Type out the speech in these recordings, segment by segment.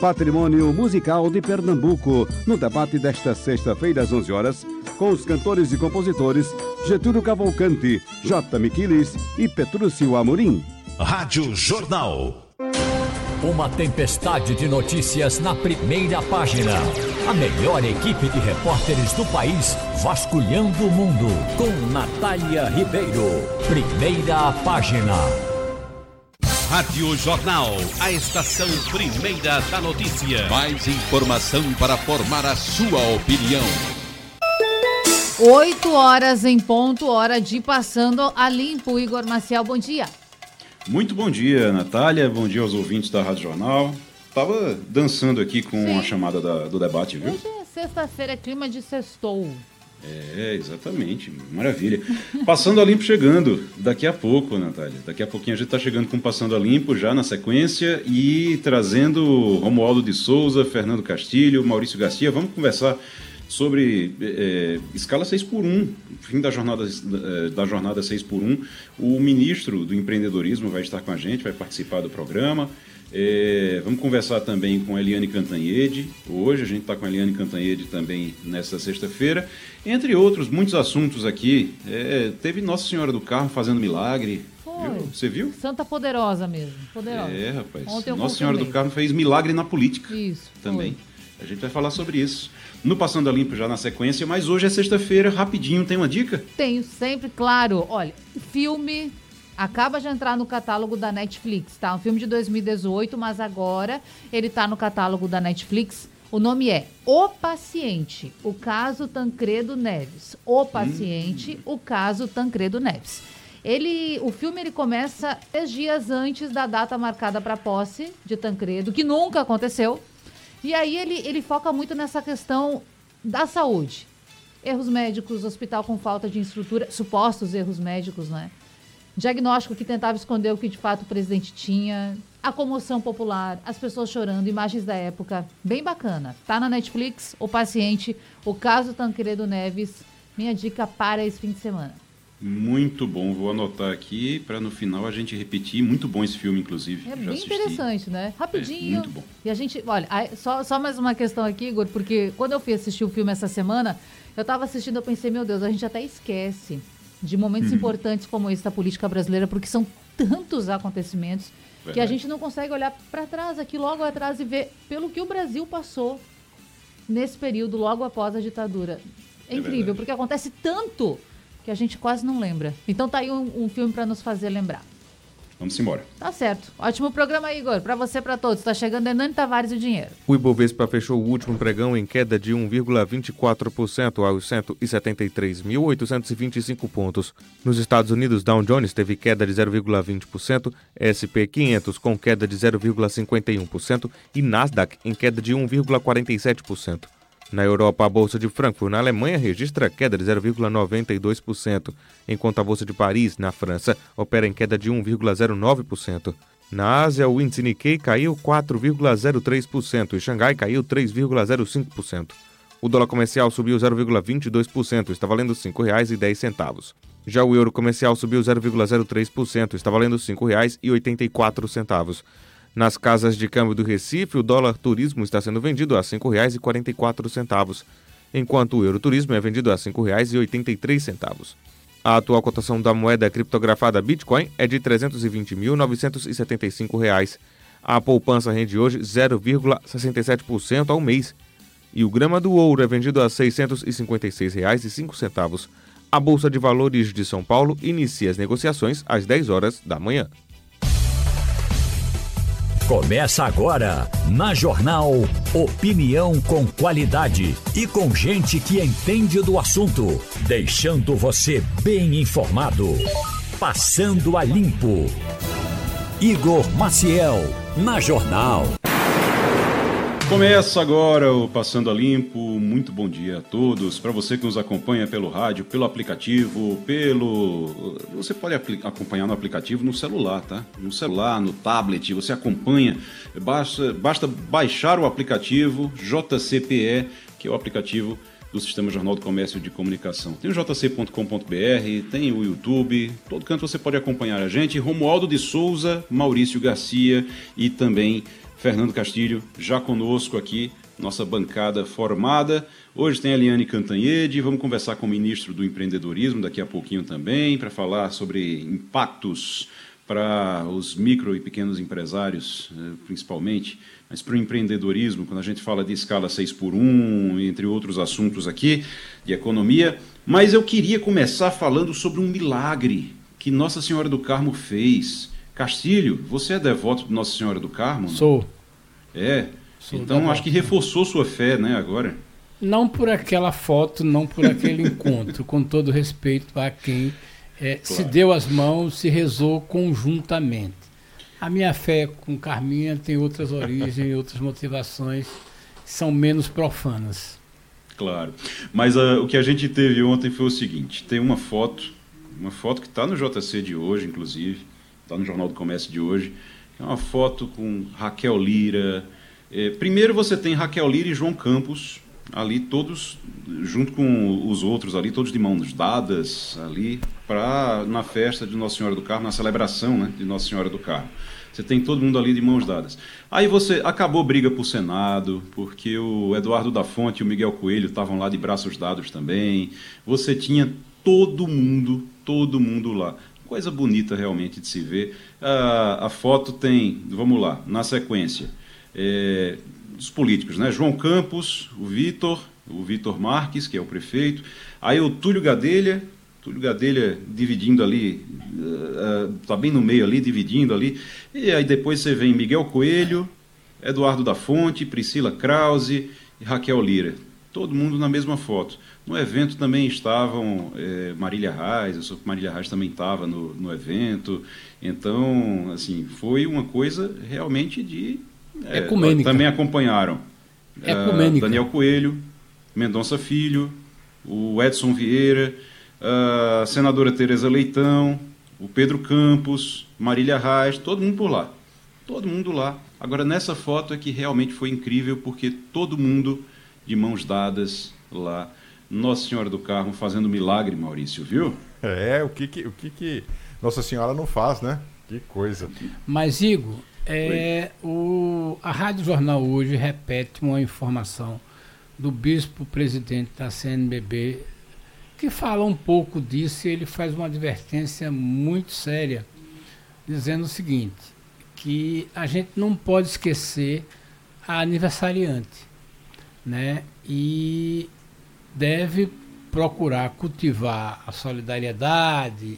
Patrimônio Musical de Pernambuco, no debate desta sexta-feira às 11 horas, com os cantores e compositores Getúlio Cavalcante, J. Miquiles e Petrúcio Amorim. Rádio Jornal. Uma tempestade de notícias na primeira página. A melhor equipe de repórteres do país vasculhando o mundo. Com Natália Ribeiro. Primeira página. Rádio Jornal, a estação primeira da notícia. Mais informação para formar a sua opinião. 8 horas em ponto, hora de Passando a Limpo. Igor Maciel, bom dia. Muito bom dia, Natália. Bom dia aos ouvintes da Rádio Jornal. Tava dançando aqui com a chamada do debate, viu? Hoje é sexta-feira, clima de sextou. É, exatamente. Maravilha. Passando a Limpo chegando daqui a pouco, Natália. Daqui a pouquinho a gente está chegando com Passando a Limpo já na sequência e trazendo Romualdo de Souza, Fernando Castilho, Maurício Garcia. Vamos conversar sobre escala 6x1, fim da jornada 6x1. O ministro do empreendedorismo vai estar com a gente, vai participar do programa. Vamos conversar também com a Eliane Cantanhede. Hoje a gente está com a Eliane Cantanhede também nesta sexta-feira. Entre outros, muitos assuntos aqui. Teve Nossa Senhora do Carmo fazendo milagre. Foi. Você viu? Santa Poderosa mesmo. Poderosa. Rapaz. Ontem Nossa Senhora do Carmo fez milagre na política. Isso. Também. Foi. A gente vai falar sobre isso. No Passando a Limpo já na sequência, mas hoje é sexta-feira, rapidinho. Tem uma dica? Tenho sempre, claro. Olha, filme acaba de entrar no catálogo da Netflix, tá? Um filme de 2018, mas agora ele tá no catálogo da Netflix. O nome é O Paciente, o caso Tancredo Neves. O Paciente, o caso Tancredo Neves. O filme ele começa 3 dias antes da data marcada para a posse de Tancredo, que nunca aconteceu. E aí ele foca muito nessa questão da saúde. Erros médicos, hospital com falta de estrutura, supostos erros médicos, né? Diagnóstico que tentava esconder o que de fato o presidente tinha, a comoção popular, as pessoas chorando, imagens da época, bem bacana. Tá na Netflix, O Paciente, o caso Tancredo Neves, minha dica para esse fim de semana. Muito bom, vou anotar aqui para no final a gente repetir. Muito bom esse filme, inclusive. É bem interessante, né? Rapidinho. Muito bom. E a gente, olha, só mais uma questão aqui, Igor, porque quando eu fui assistir o filme essa semana, eu tava assistindo, eu pensei, meu Deus, a gente até esquece de momentos importantes como esse da política brasileira, porque são tantos acontecimentos que a gente não consegue olhar para trás, aqui logo atrás e ver pelo que o Brasil passou nesse período, logo após a ditadura. É incrível, porque acontece tanto que a gente quase não lembra. Então tá aí um filme para nos fazer lembrar. Vamos embora. Tá certo. Ótimo programa, Igor. Para você, para todos. Tá chegando Hernani Tavares e o dinheiro. O Ibovespa fechou o último pregão em queda de 1,24% aos 173.825 pontos. Nos Estados Unidos, Dow Jones teve queda de 0,20%, S&P 500 com queda de 0,51% e Nasdaq em queda de 1,47%. Na Europa, a Bolsa de Frankfurt, na Alemanha, registra queda de 0,92%, enquanto a Bolsa de Paris, na França, opera em queda de 1,09%. Na Ásia, o índice Nikkei caiu 4,03% e Xangai caiu 3,05%. O dólar comercial subiu 0,22%, está valendo R$ 5,10. Já o euro comercial subiu 0,03%, está valendo R$ 5,84. Nas casas de câmbio do Recife, o dólar turismo está sendo vendido a R$ 5,44, enquanto o euro turismo é vendido a R$ 5,83. A atual cotação da moeda criptografada Bitcoin é de R$ 320.975. A poupança rende hoje 0,67% ao mês. E o grama do ouro é vendido a R$ 656,05. A Bolsa de Valores de São Paulo inicia as negociações às 10 horas da manhã. Começa agora, na Jornal, opinião com qualidade e com gente que entende do assunto, deixando você bem informado. Passando a Limpo. Igor Maciel, na Jornal. Começa agora o Passando a Limpo. Muito bom dia a todos. Para você que nos acompanha pelo rádio, pelo aplicativo, Você pode acompanhar no aplicativo no celular, tá? No celular, no tablet, você acompanha. Basta baixar o aplicativo JCPE, que é o aplicativo do Sistema Jornal do Comércio de Comunicação. Tem o jc.com.br, tem o YouTube, todo canto você pode acompanhar a gente. Romualdo de Souza, Maurício Garcia e também Fernando Castilho, já conosco aqui, nossa bancada formada. Hoje tem a Eliane Cantanhede, vamos conversar com o ministro do Empreendedorismo daqui a pouquinho também, para falar sobre impactos para os micro e pequenos empresários, principalmente, mas para o empreendedorismo, quando a gente fala de escala 6x1, entre outros assuntos aqui, de economia. Mas eu queria começar falando sobre um milagre que Nossa Senhora do Carmo fez. Castilho, você é devoto de Nossa Senhora do Carmo? Sou. É? Então acho que reforçou sua fé, né, agora? Não por aquela foto, não por aquele encontro, com todo respeito a quem se deu as mãos, se rezou conjuntamente. A minha fé com Carminha tem outras origens, outras motivações, são menos profanas. Claro. Mas o que a gente teve ontem foi o seguinte, tem uma foto que está no JC de hoje, inclusive, está no Jornal do Comércio de hoje, é uma foto com Raquel Lira. Primeiro você tem Raquel Lira e João Campos, ali todos, junto com os outros ali, todos de mãos dadas ali, na festa de Nossa Senhora do Carmo, na celebração, né, de Nossa Senhora do Carmo. Você tem todo mundo ali de mãos dadas. Aí acabou briga por Senado, porque o Eduardo da Fonte e o Miguel Coelho estavam lá de braços dados também. Você tinha todo mundo lá. Coisa bonita realmente de se ver. A foto tem, vamos lá, na sequência, dos políticos, né? João Campos, o Vitor Marques, que é o prefeito, aí o Túlio Gadelha dividindo ali, está bem no meio ali, dividindo ali, e aí depois você vem Miguel Coelho, Eduardo da Fonte, Priscila Krause e Raquel Lira, todo mundo na mesma foto. No evento também estavam Marília Reis, eu sou que Marília Reis também estava no evento, então, assim, foi uma coisa realmente de... ecumênica. Também acompanharam ecumênica. Daniel Coelho, Mendonça Filho, o Edson Vieira, a senadora Tereza Leitão, o Pedro Campos, Marília Reis, todo mundo por lá. Todo mundo lá. Agora, nessa foto é que realmente foi incrível, porque todo mundo de mãos dadas lá. Nossa Senhora do Carmo fazendo milagre, Maurício, viu? O que Nossa Senhora não faz, né? Que coisa. Mas, Igor, a Rádio Jornal hoje repete uma informação do bispo presidente da CNBB, que fala um pouco disso, e ele faz uma advertência muito séria, dizendo o seguinte, que a gente não pode esquecer a aniversariante, né? E deve procurar cultivar a solidariedade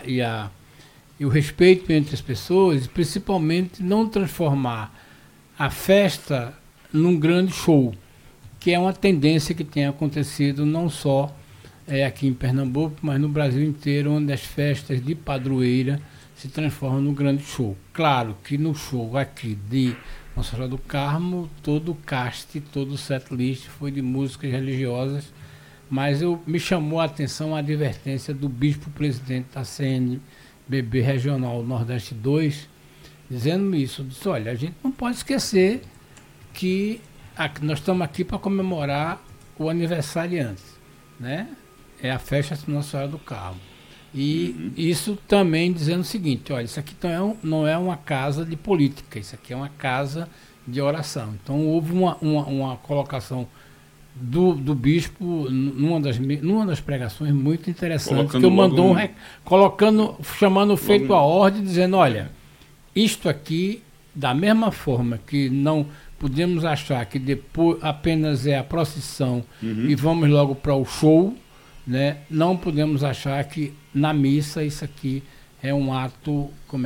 e o respeito entre as pessoas, principalmente não transformar a festa num grande show, que é uma tendência que tem acontecido não só aqui em Pernambuco, mas no Brasil inteiro, onde as festas de padroeira se transformam num grande show. Claro que no show aqui de Nossa Senhora do Carmo, todo o cast, todo o setlist foi de músicas religiosas, mas me chamou a atenção a advertência do bispo-presidente da CNBB Regional Nordeste 2, dizendo isso. Disse, olha, a gente não pode esquecer que nós estamos aqui para comemorar o aniversariante, né? É a festa de Nossa Senhora do Carmo. E isso também dizendo o seguinte, olha, isso aqui não é uma casa de política, isso aqui é uma casa de oração. Então houve uma colocação do bispo numa das pregações muito interessante, que eu mandou chamando o feito à ordem, dizendo, olha, isto aqui, da mesma forma que não podemos achar que depois apenas é a procissão e vamos logo para o show, né? Não podemos achar que na missa isso aqui é um ato,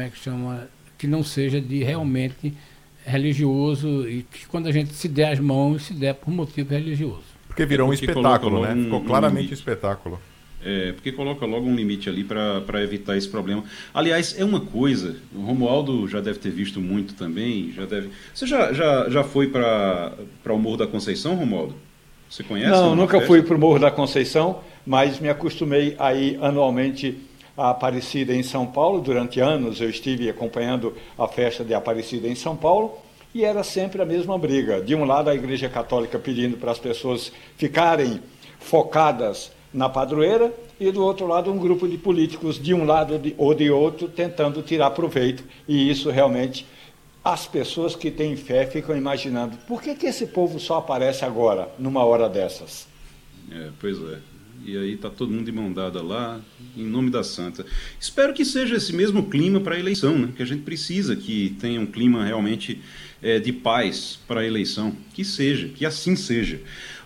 que não seja de realmente religioso, e que quando a gente se der as mãos, se der por motivo religioso. Porque virou um espetáculo, né? Ficou claramente um espetáculo. Porque coloca logo um limite ali para evitar esse problema. Aliás, é uma coisa, o Romualdo já deve ter visto muito também, Você já foi para o Morro da Conceição, Romualdo? Você conhece? Não, nunca fui para o Morro da Conceição, mas me acostumei a ir anualmente a Aparecida em São Paulo. Durante anos eu estive acompanhando a festa de Aparecida em São Paulo, e era sempre a mesma briga. De um lado, a Igreja Católica pedindo para as pessoas ficarem focadas na padroeira, e do outro lado um grupo de políticos de um lado ou de outro tentando tirar proveito. E isso realmente, as pessoas que têm fé ficam imaginando, por que esse povo só aparece agora, numa hora dessas? Pois é. E aí tá todo mundo de mão dada lá, em nome da santa. Espero que seja esse mesmo clima para a eleição, né? Que a gente precisa que tenha um clima realmente de paz para a eleição. Que seja, que assim seja.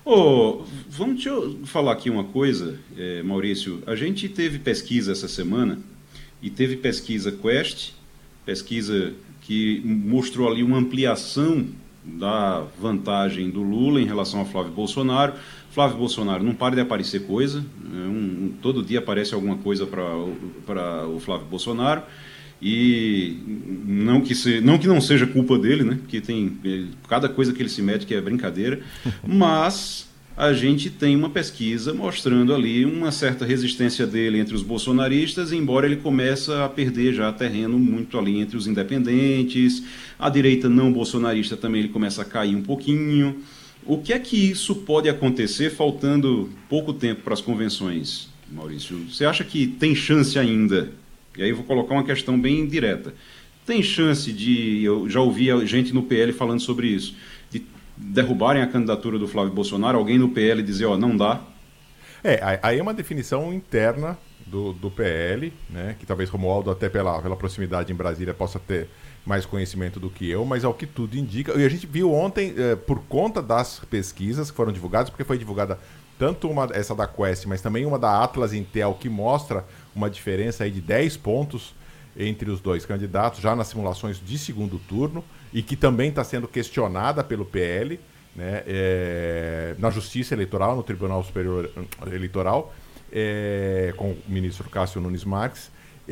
Deixa eu falar aqui uma coisa, Maurício. A gente teve pesquisa essa semana, e teve pesquisa Quest, pesquisa que mostrou ali uma ampliação da vantagem do Lula em relação ao Flávio Bolsonaro. Flávio Bolsonaro não para de aparecer coisa, todo dia aparece alguma coisa para o Flávio Bolsonaro, e não que não seja culpa dele, né? Porque tem cada coisa que ele se mete que é brincadeira, mas a gente tem uma pesquisa mostrando ali uma certa resistência dele entre os bolsonaristas, embora ele comece a perder já terreno muito ali entre os independentes, a direita não bolsonarista também ele começa a cair um pouquinho. O que é que isso pode acontecer faltando pouco tempo para as convenções, Maurício? Você acha que tem chance ainda? E aí eu vou colocar uma questão bem direta. Tem chance eu já ouvi gente no PL falando sobre isso, de derrubarem a candidatura do Flávio Bolsonaro, alguém no PL dizer, não dá? Aí é uma definição interna do PL, né, que talvez Romualdo, até pela proximidade em Brasília, possa ter mais conhecimento do que eu, mas ao que tudo indica, e a gente viu ontem, por conta das pesquisas que foram divulgadas, porque foi divulgada tanto essa da Quest, mas também uma da Atlas Intel, que mostra uma diferença aí de 10 pontos entre os dois candidatos, já nas simulações de segundo turno, e que também está sendo questionada pelo PL, né, na Justiça Eleitoral, no Tribunal Superior Eleitoral, com o ministro Cássio Nunes Marques.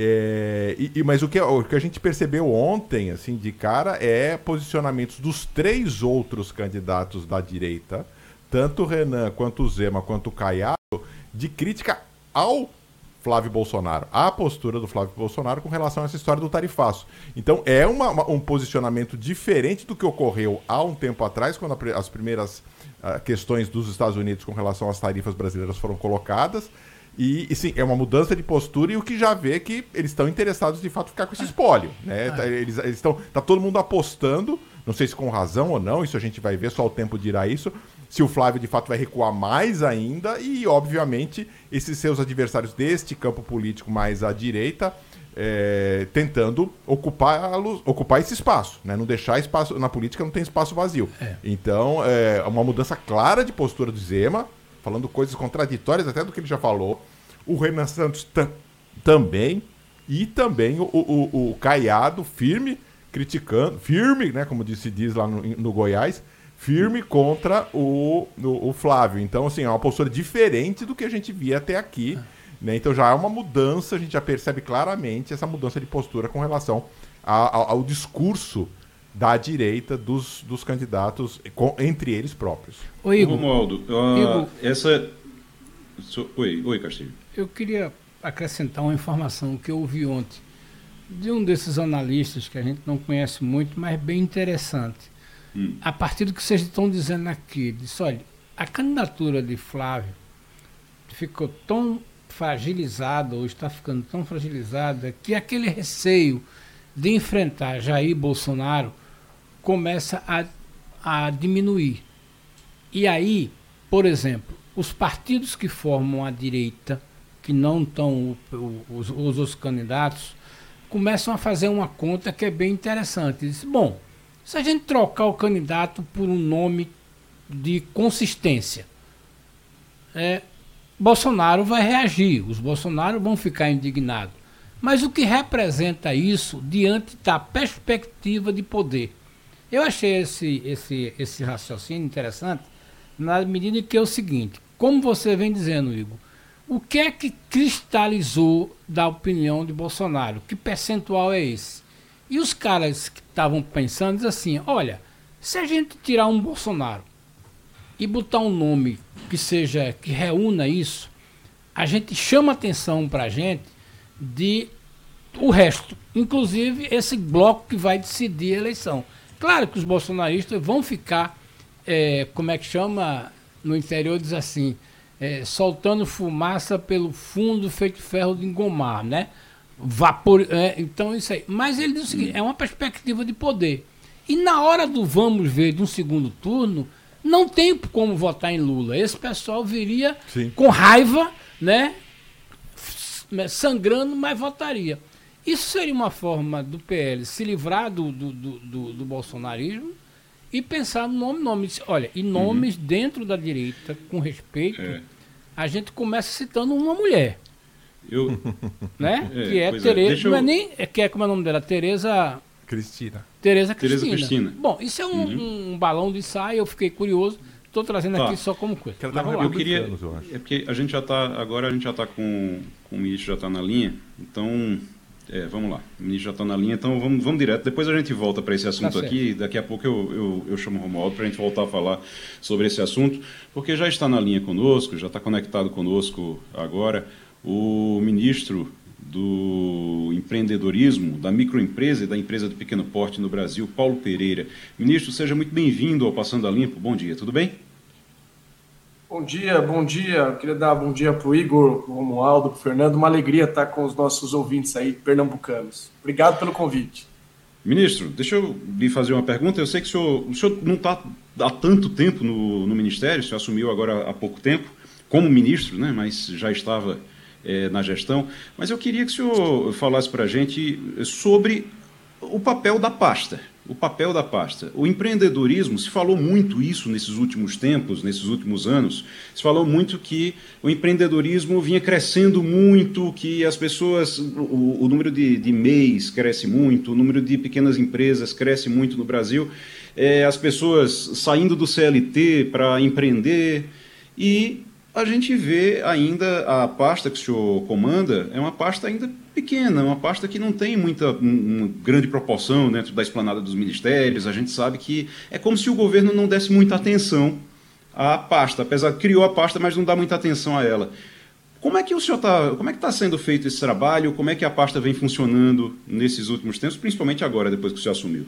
Mas o que a gente percebeu ontem, assim, de cara, posicionamentos dos 3 outros candidatos da direita, tanto o Renan, quanto o Zema, quanto o Caiado, de crítica ao Flávio Bolsonaro, a postura do Flávio Bolsonaro com relação a essa história do tarifaço. Então um posicionamento diferente do que ocorreu há um tempo atrás, quando as primeiras questões dos Estados Unidos com relação às tarifas brasileiras foram colocadas. E sim, é uma mudança de postura, e o que já vê é que eles estão interessados de fato em ficar com esse espólio, né? Tá todo mundo apostando, não sei se com razão ou não, isso a gente vai ver, só o tempo dirá isso, se o Flávio de fato vai recuar mais ainda, e obviamente esses seus adversários deste campo político mais à direita tentando ocupar esse espaço, né? Não deixar espaço, na política não tem espaço vazio. Então é uma mudança clara de postura do Zema, falando coisas contraditórias até do que ele já falou. O Renan Santos também. E também o Caiado firme, criticando, né, como se diz lá no Goiás, firme contra o Flávio. Então, assim, é uma postura diferente do que a gente via até aqui. Né? Então já é uma mudança, a gente já percebe claramente essa mudança de postura com relação ao discurso da direita dos candidatos, entre eles próprios. Oi, Igor. Romualdo, Oi, Castilho. Eu queria acrescentar uma informação que eu ouvi ontem de um desses analistas que a gente não conhece muito, mas bem interessante. A partir do que vocês estão dizendo aqui, disse, olha, a candidatura de Flávio ficou tão fragilizada, ou está ficando tão fragilizada, que aquele receio de enfrentar Jair Bolsonaro começa a diminuir. E aí, por exemplo, os partidos que formam a direita, que não estão os outros candidatos, começam a fazer uma conta que é bem interessante. Diz, bom, se a gente trocar o candidato por um nome de consistência, Bolsonaro vai reagir, os Bolsonaro vão ficar indignados. Mas o que representa isso diante da perspectiva de poder? Eu achei esse raciocínio interessante na medida que é o seguinte, como você vem dizendo, Igor, o que é que cristalizou da opinião de Bolsonaro? Que percentual é esse? E os caras que estavam pensando dizem assim, olha, se a gente tirar um Bolsonaro e botar um nome que reúna isso, a gente chama atenção para a gente de o resto, inclusive esse bloco que vai decidir a eleição. Claro que os bolsonaristas vão ficar, como é que chama, no interior diz assim, soltando fumaça pelo fundo feito ferro de engomar, né? Vapor, então isso aí. Mas ele diz o seguinte, é uma perspectiva de poder. E na hora do vamos ver de um segundo turno, não tem como votar em Lula. Esse pessoal viria com raiva, né? Sangrando, mas votaria. Isso seria uma forma do PL se livrar do bolsonarismo e pensar no nome. Olha, e nomes dentro da direita, com respeito, a gente começa citando uma mulher. Né? Que é Tereza. Não é nem. Como é o nome dela? Tereza Cristina. Bom, isso é um balão de ensaio, eu fiquei curioso. Estou trazendo aqui só como coisa. Eu queria. É porque a gente já está. Agora a gente já está com o ministro já está na linha. Então. Vamos lá. O ministro já está na linha, então vamos direto. Depois a gente volta para esse assunto aqui. Daqui a pouco eu chamo o Romualdo para a gente voltar a falar sobre esse assunto, porque já está na linha conosco, já está conectado conosco agora o ministro do empreendedorismo, da microempresa e da empresa de pequeno porte no Brasil, Paulo Pereira. Ministro, seja muito bem-vindo ao Passando a Limpo. Bom dia, tudo bem? Bom dia. Eu queria dar bom dia para o Igor, para o Romualdo, para o Fernando. Uma alegria estar com os nossos ouvintes aí, pernambucanos. Obrigado pelo convite. Ministro, deixa eu lhe fazer uma pergunta. Eu sei que o senhor não está há tanto tempo no Ministério, o senhor assumiu agora há pouco tempo, como ministro, né? Mas já estava na gestão. Mas eu queria que o senhor falasse para a gente sobre o papel da pasta. O empreendedorismo, se falou muito isso nesses últimos tempos, nesses últimos anos, se falou muito que o empreendedorismo vinha crescendo muito, que as pessoas, o número de MEIs cresce muito, o número de pequenas empresas cresce muito no Brasil, as pessoas saindo do CLT para empreender, e a gente vê ainda a pasta que o senhor comanda, é uma pasta ainda pequena, uma pasta que não tem uma grande proporção dentro da esplanada dos ministérios. A gente sabe que é como se o governo não desse muita atenção à pasta, apesar de criou a pasta, mas não dá muita atenção a ela. Como é que está sendo feito esse trabalho? Como é que a pasta vem funcionando nesses últimos tempos, principalmente agora, depois que o senhor assumiu?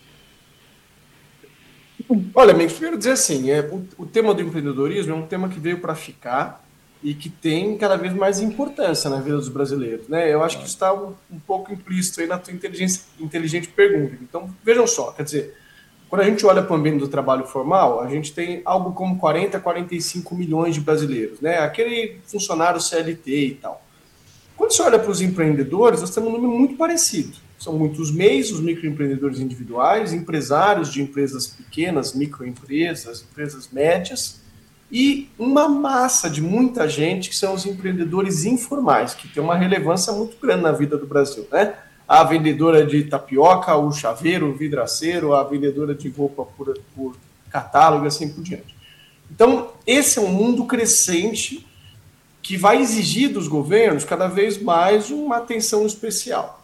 Olha, Mendes, primeiro dizer assim, o tema do empreendedorismo é um tema que veio para ficar e que tem cada vez mais importância na vida dos brasileiros, né? Eu acho que isso está um pouco implícito aí na tua inteligente pergunta. Então, vejam só, quer dizer, quando a gente olha para o ambiente do trabalho formal, a gente tem algo como 40, 45 milhões de brasileiros, né? Aquele funcionário CLT e tal. Quando você olha para os empreendedores, nós temos um número muito parecido. São muitos MEIs, os microempreendedores individuais, empresários de empresas pequenas, microempresas, empresas médias, e uma massa de muita gente que são os empreendedores informais, que tem uma relevância muito grande na vida do Brasil, né? A vendedora de tapioca, o chaveiro, o vidraceiro, a vendedora de roupa por catálogo, assim por diante. Então, esse é um mundo crescente que vai exigir dos governos cada vez mais uma atenção especial.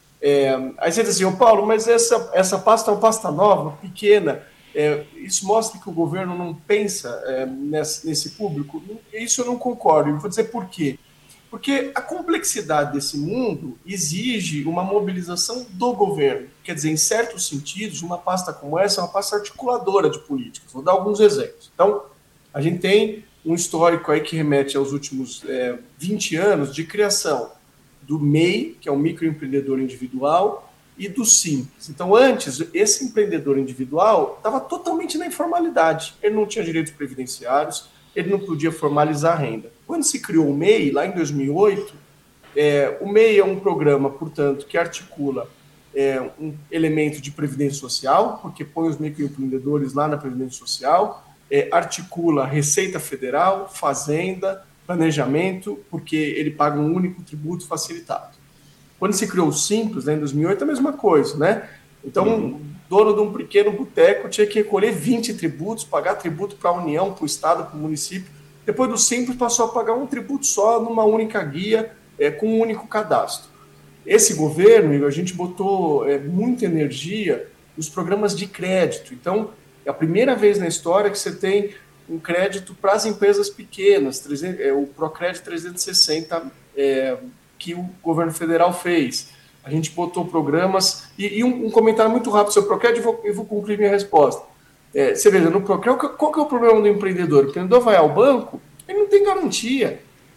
Aí você diz assim, Paulo, mas essa pasta é uma pasta nova, pequena, isso mostra que o governo não pensa nesse público? Isso eu não concordo, eu vou dizer por quê. Porque a complexidade desse mundo exige uma mobilização do governo. Quer dizer, em certos sentidos, uma pasta como essa é uma pasta articuladora de políticas. Vou dar alguns exemplos. Então, a gente tem um histórico aí que remete aos últimos 20 anos de criação do MEI, que é o microempreendedor individual, e do Simples. Então, antes, esse empreendedor individual estava totalmente na informalidade. Ele não tinha direitos previdenciários, ele não podia formalizar a renda. Quando se criou o MEI, lá em 2008, o MEI é um programa, portanto, que articula um elemento de previdência social, porque põe os microempreendedores lá na previdência social, articula Receita Federal, Fazenda, planejamento, porque ele paga um único tributo facilitado. Quando se criou o Simples, né, em 2008, a mesma coisa, né? Então, o dono de um pequeno boteco tinha que recolher 20 tributos, pagar tributo para a União, para o Estado, para o município. Depois do Simples, passou a pagar um tributo só, numa única guia, com um único cadastro. Esse governo, a gente botou muita energia nos programas de crédito. Então, é a primeira vez na história que você tem um crédito para as empresas pequenas, o Procred 360, que o governo federal fez. A gente botou programas, e um comentário muito rápido sobre o Procred, e vou concluir minha resposta. Você veja, no Procred, qual que é o problema do empreendedor? O empreendedor vai ao banco, ele tem garantia.